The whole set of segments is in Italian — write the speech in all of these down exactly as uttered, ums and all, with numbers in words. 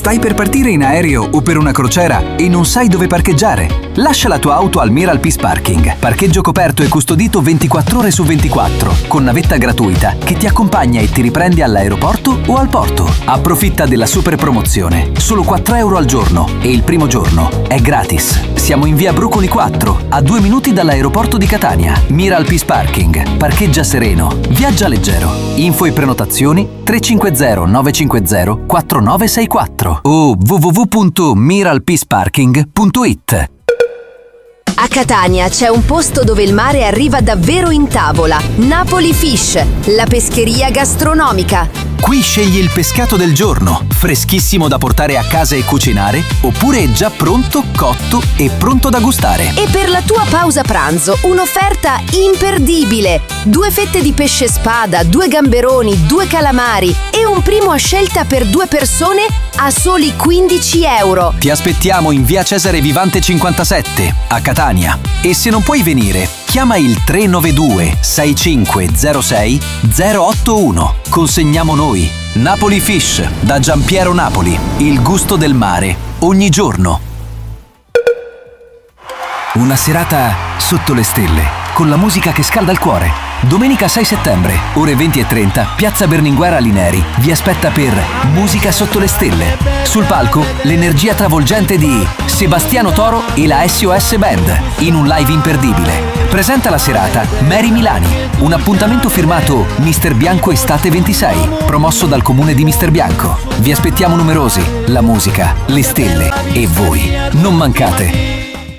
Stai per partire in aereo o per una crociera e non sai dove parcheggiare? Lascia la tua auto al Miral Peace Parking. Parcheggio coperto e custodito ventiquattro ore su ventiquattro, con navetta gratuita che ti accompagna e ti riprende all'aeroporto o al porto. Approfitta della super promozione. Solo quattro euro al giorno e il primo giorno è gratis. Siamo in via Brucoli quattro, a due minuti dall'aeroporto di Catania. Miral Peace Parking. Parcheggia sereno. Viaggia leggero. Info e prenotazioni tre cinque zero nove cinque zero quattro nove sei quattro o w w w punto miral peace parking punto i t. A Catania c'è un posto dove il mare arriva davvero in tavola. Napoli Fish, la pescheria gastronomica. Qui scegli il pescato del giorno, freschissimo da portare a casa e cucinare, oppure è già pronto, cotto e pronto da gustare. E per la tua pausa pranzo, un'offerta imperdibile. Due fette di pesce spada, due gamberoni, due calamari e un primo a scelta per due persone a soli quindici euro. Ti aspettiamo in via Cesare Vivante cinquantasette, a Catania. E se non puoi venire, chiama il tre nove due sei cinque zero sei zero otto uno. Consegniamo noi. Napoli Fish, da Giampiero Napoli. Il gusto del mare, ogni giorno. Una serata sotto le stelle, con la musica che scalda il cuore. Domenica sei settembre, ore venti e trenta, Piazza Berlinguer Alineri vi aspetta per Musica sotto le stelle. Sul palco, l'energia travolgente di Sebastiano Toro e la S O S Band, in un live imperdibile. Presenta la serata Mary Milani, un appuntamento firmato Mister Bianco Estate ventisei, promosso dal comune di Mister Bianco. Vi aspettiamo numerosi, la musica, le stelle e voi. Non mancate!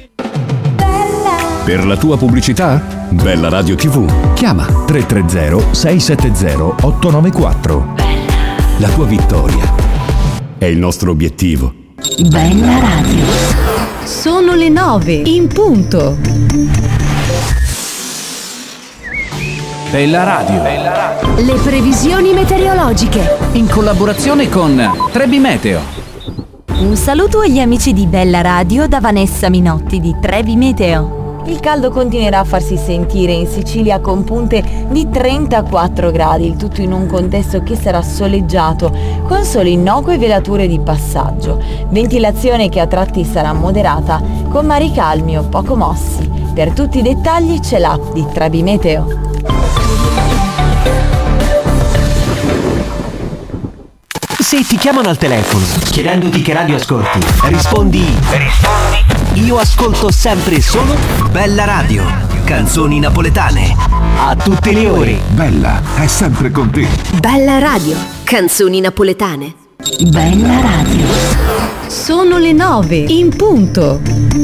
Per la tua pubblicità? Bella Radio tivù. Chiama tre tre zero sei sette zero otto nove quattro. La tua vittoria è il nostro obiettivo. Bella Radio. Sono le nove in punto. Bella Radio. Le previsioni meteorologiche. In collaborazione con Trebi Meteo. Un saluto agli amici di Bella Radio da Vanessa Minotti di Trebi Meteo. Il caldo continuerà a farsi sentire in Sicilia con punte di trentaquattro gradi, il tutto in un contesto che sarà soleggiato, con sole innocue velature di passaggio. Ventilazione che a tratti sarà moderata, con mari calmi o poco mossi. Per tutti i dettagli c'è l'app di Trebi Meteo. Se ti chiamano al telefono chiedendoti che radio ascolti, rispondi Rispondi io ascolto sempre e solo Bella Radio, canzoni napoletane a tutte le ore. Bella è sempre con te. Bella Radio, canzoni napoletane. Bella Radio. Sono le nove in punto.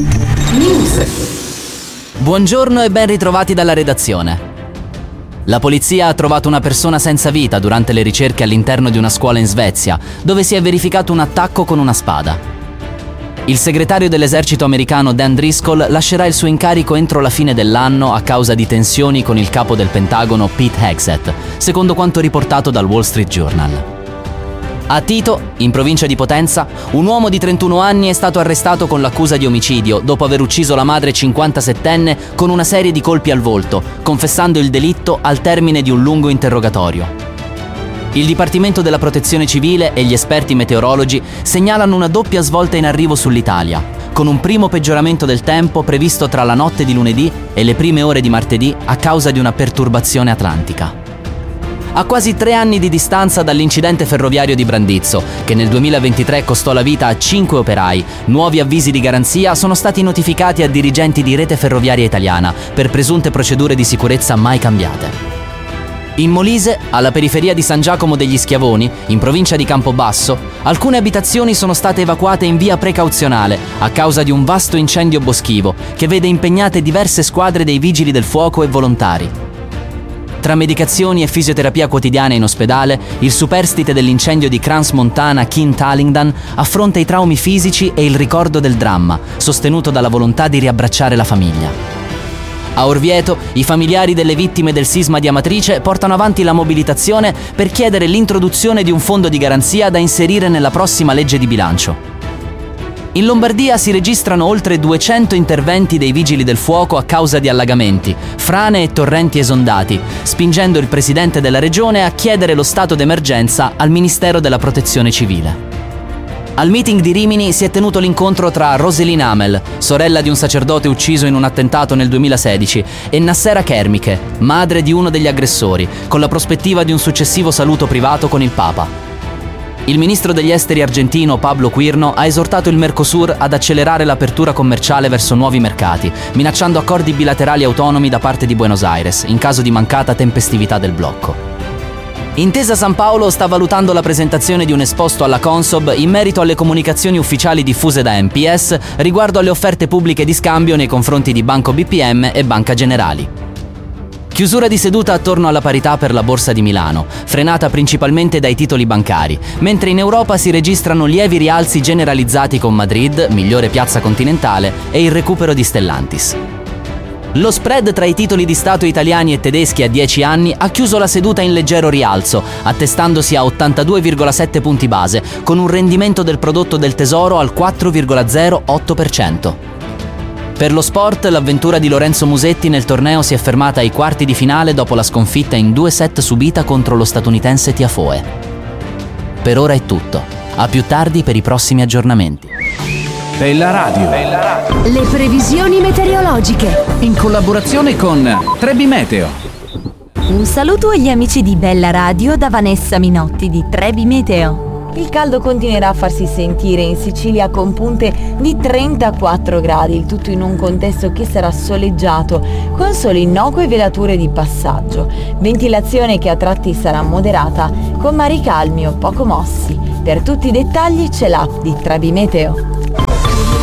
News. Buongiorno e ben ritrovati dalla redazione. La polizia ha trovato una persona senza vita durante le ricerche all'interno di una scuola in Svezia, dove si è verificato un attacco con una spada. Il segretario dell'esercito americano Dan Driscoll lascerà il suo incarico entro la fine dell'anno a causa di tensioni con il capo del Pentagono Pete Hegseth, secondo quanto riportato dal Wall Street Journal. A Tito, in provincia di Potenza, un uomo di trentuno anni è stato arrestato con l'accusa di omicidio dopo aver ucciso la madre cinquantasettenne con una serie di colpi al volto, confessando il delitto al termine di un lungo interrogatorio. Il Dipartimento della Protezione Civile e gli esperti meteorologi segnalano una doppia svolta in arrivo sull'Italia, con un primo peggioramento del tempo previsto tra la notte di lunedì e le prime ore di martedì a causa di una perturbazione atlantica. A quasi tre anni di distanza dall'incidente ferroviario di Brandizzo, che nel duemilaventitré costò la vita a cinque operai, nuovi avvisi di garanzia sono stati notificati a dirigenti di Rete Ferroviaria Italiana per presunte procedure di sicurezza mai cambiate. In Molise, alla periferia di San Giacomo degli Schiavoni, in provincia di Campobasso, alcune abitazioni sono state evacuate in via precauzionale a causa di un vasto incendio boschivo che vede impegnate diverse squadre dei vigili del fuoco e volontari. Tra medicazioni e fisioterapia quotidiana in ospedale, il superstite dell'incendio di Crans Montana Kim Tallingdan affronta i traumi fisici e il ricordo del dramma, sostenuto dalla volontà di riabbracciare la famiglia. A Orvieto, i familiari delle vittime del sisma di Amatrice portano avanti la mobilitazione per chiedere l'introduzione di un fondo di garanzia da inserire nella prossima legge di bilancio. In Lombardia si registrano oltre duecento interventi dei vigili del fuoco a causa di allagamenti, frane e torrenti esondati, spingendo il presidente della regione a chiedere lo stato d'emergenza al Ministero della Protezione Civile. Al meeting di Rimini si è tenuto l'incontro tra Roselyn Amel, sorella di un sacerdote ucciso in un attentato nel duemilasedici, e Nassera Kermike, madre di uno degli aggressori, con la prospettiva di un successivo saluto privato con il Papa. Il ministro degli esteri argentino Pablo Quirno ha esortato il Mercosur ad accelerare l'apertura commerciale verso nuovi mercati, minacciando accordi bilaterali autonomi da parte di Buenos Aires in caso di mancata tempestività del blocco. Intesa San Paolo sta valutando la presentazione di un esposto alla Consob in merito alle comunicazioni ufficiali diffuse da M P S riguardo alle offerte pubbliche di scambio nei confronti di Banco B P M e Banca Generali. Chiusura di seduta attorno alla parità per la Borsa di Milano, frenata principalmente dai titoli bancari, mentre in Europa si registrano lievi rialzi generalizzati con Madrid, migliore piazza continentale, e il recupero di Stellantis. Lo spread tra i titoli di Stato italiani e tedeschi a dieci anni ha chiuso la seduta in leggero rialzo, attestandosi a ottantadue virgola sette punti base, con un rendimento del prodotto del tesoro al quattro virgola zero otto per cento. Per lo sport, l'avventura di Lorenzo Musetti nel torneo si è fermata ai quarti di finale dopo la sconfitta in due set subita contro lo statunitense Tiafoe. Per ora è tutto. A più tardi per i prossimi aggiornamenti. Bella Radio. Bella Radio. Le previsioni meteorologiche. In collaborazione con Trebi Meteo. Un saluto agli amici di Bella Radio da Vanessa Minotti di Trebi Meteo. Il caldo continuerà a farsi sentire in Sicilia con punte di trentaquattro gradi, il tutto in un contesto che sarà soleggiato, con sole innocue velature di passaggio. Ventilazione che a tratti sarà moderata, con mari calmi o poco mossi. Per tutti i dettagli c'è l'app di Trebi Meteo.